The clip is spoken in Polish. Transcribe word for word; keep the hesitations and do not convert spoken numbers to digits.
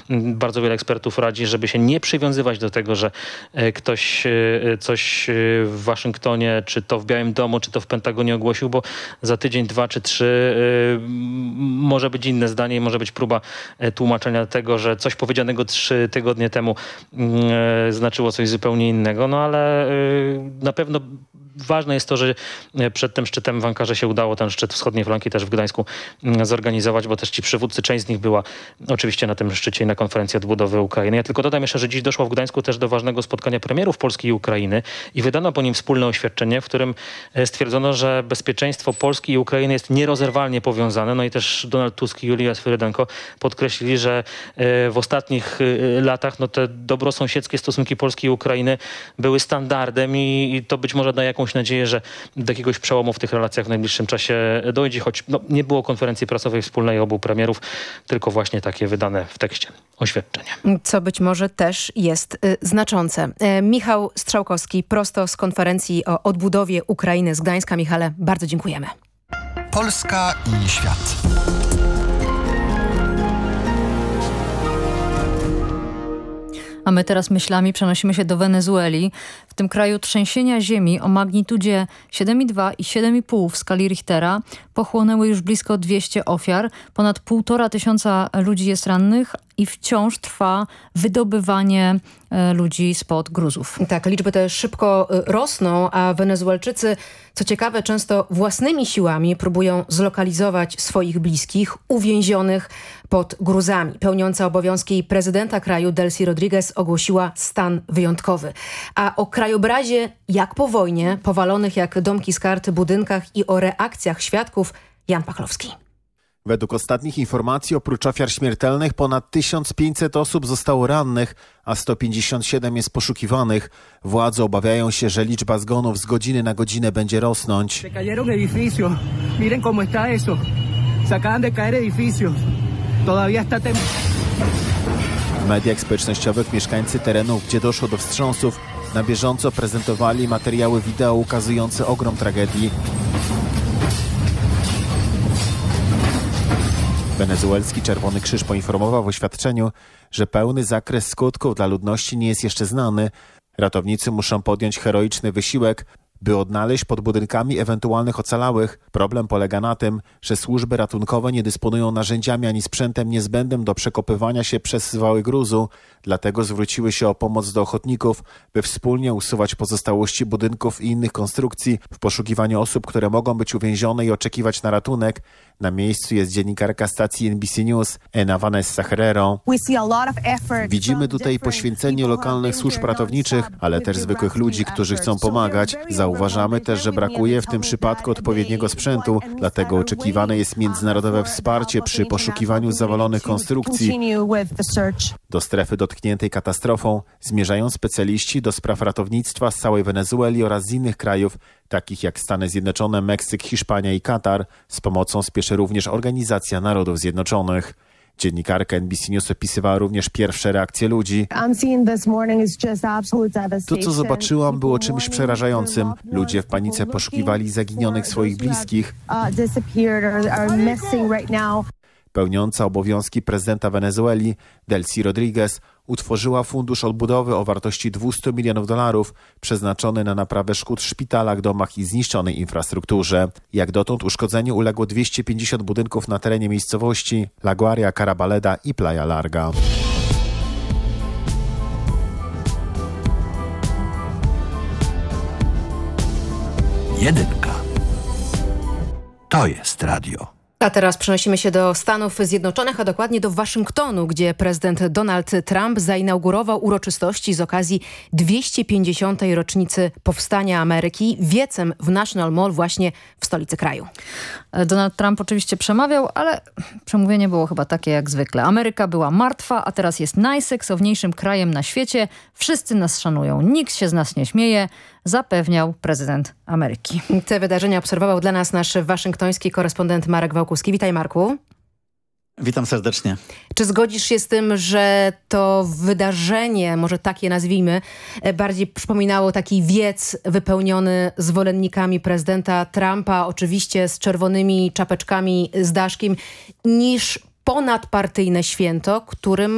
bardzo wiele ekspertów radzi, żeby się nie przywiązywać do tego, że ktoś coś w Waszyngtonie, czy to w Białym Domu, czy to w Pentagonie ogłosił, bo za tydzień, dwa czy trzy może być inne zdanie i może być próba tłumaczenia tego, że coś powiedzianego trzy tygodnie temu znaczyło coś zupełnie innego. No ale na pewno ważne jest to, że przed tym szczytem w Ankarze się udało ten szczyt wschodniej flanki też w Gdańsku zorganizować, bo też ci przywódcy, część z nich była oczywiście na tym szczycie i na konferencji odbudowy Ukrainy. Ja tylko dodam jeszcze, że dziś doszło w Gdańsku też do ważnego spotkania premierów Polski i Ukrainy i wydano po nim wspólne oświadczenie, w którym stwierdzono, że bezpieczeństwo Polski i Ukrainy jest nierozerwalnie powiązane. No i też Donald Tusk i Julia Swyrydenko podkreślili, że w ostatnich latach no te dobrosąsiedzkie stosunki Polski i Ukrainy były standardem i, i to być może daje jakąś nadzieję, że do jakiegoś przełomu w tych relacjach w najbliższym czasie dojdzie, choć no, nie było konferencji prasowej wspólnej obu premierów, tylko właśnie takie wydane w tekście oświadczenie. Co być może też jest y, znaczące. Y, Michał Strzałkowski, prosto z konferencji o odbudowie Ukrainy z Gdańska. Michale, bardzo dziękujemy. Polska i świat. A my teraz myślami przenosimy się do Wenezueli. W tym kraju trzęsienia ziemi o magnitudzie siedem i dwa i siedem i pół w skali Richtera pochłonęły już blisko dwieście ofiar. Ponad półtora tysiąca ludzi jest rannych i wciąż trwa wydobywanie e, ludzi spod gruzów. Tak, liczby te szybko y, rosną, a Wenezuelczycy, co ciekawe, często własnymi siłami próbują zlokalizować swoich bliskich uwięzionych pod gruzami. Pełniąca obowiązki prezydenta kraju Delcy Rodriguez ogłosiła stan wyjątkowy. A o krajobrazie jak po wojnie, powalonych jak domki z kart budynkach i o reakcjach świadków Jan Pachlowski. Według ostatnich informacji oprócz ofiar śmiertelnych ponad tysiąc pięćset osób zostało rannych, a sto pięćdziesiąt siedem jest poszukiwanych. Władze obawiają się, że liczba zgonów z godziny na godzinę będzie rosnąć. W mediach społecznościowych mieszkańcy terenów, gdzie doszło do wstrząsów, na bieżąco prezentowali materiały wideo ukazujące ogrom tragedii. Wenezuelski Czerwony Krzyż poinformował w oświadczeniu, że pełny zakres skutków dla ludności nie jest jeszcze znany. Ratownicy muszą podjąć heroiczny wysiłek, by odnaleźć pod budynkami ewentualnych ocalałych. Problem polega na tym, że służby ratunkowe nie dysponują narzędziami ani sprzętem niezbędnym do przekopywania się przez zwały gruzu. Dlatego zwróciły się o pomoc do ochotników, by wspólnie usuwać pozostałości budynków i innych konstrukcji w poszukiwaniu osób, które mogą być uwięzione i oczekiwać na ratunek. Na miejscu jest dziennikarka stacji N B C News, Ena Vanessa Herrero. Widzimy tutaj poświęcenie lokalnych służb ratowniczych, ale też zwykłych ludzi, którzy chcą pomagać. Zauważamy też, że brakuje w tym przypadku odpowiedniego sprzętu, dlatego oczekiwane jest międzynarodowe wsparcie przy poszukiwaniu zawalonych konstrukcji. Do strefy dotkniętej katastrofą zmierzają specjaliści do spraw ratownictwa z całej Wenezueli oraz z innych krajów, takich jak Stany Zjednoczone, Meksyk, Hiszpania i Katar. Z pomocą spieszy również Organizacja Narodów Zjednoczonych. Dziennikarka N B C News opisywała również pierwsze reakcje ludzi. To, co zobaczyłam, było czymś przerażającym. Ludzie w panice poszukiwali zaginionych swoich bliskich. Pełniąca obowiązki prezydenta Wenezueli Delcy Rodriguez utworzyła fundusz odbudowy o wartości dwieście milionów dolarów przeznaczony na naprawę szkód w szpitalach, domach i zniszczonej infrastrukturze. Jak dotąd uszkodzeniu uległo dwieście pięćdziesiąt budynków na terenie miejscowości La Guaria, Carabaleda i Playa Larga. Jedynka. To jest radio. A teraz przenosimy się do Stanów Zjednoczonych, a dokładnie do Waszyngtonu, gdzie prezydent Donald Trump zainaugurował uroczystości z okazji dwieście pięćdziesiątej rocznicy powstania Ameryki wiecem w National Mall właśnie w stolicy kraju. Donald Trump oczywiście przemawiał, ale przemówienie było chyba takie jak zwykle. Ameryka była martwa, a teraz jest najseksowniejszym krajem na świecie. Wszyscy nas szanują, nikt się z nas nie śmieje, zapewniał prezydent Ameryki. Te wydarzenia obserwował dla nas nasz waszyngtoński korespondent Marek Wałkuski. Witaj, Marku. Witam serdecznie. Czy zgodzisz się z tym, że to wydarzenie, może tak je nazwijmy, bardziej przypominało taki wiec wypełniony zwolennikami prezydenta Trumpa, oczywiście z czerwonymi czapeczkami z daszkiem, niż ponadpartyjne święto, którym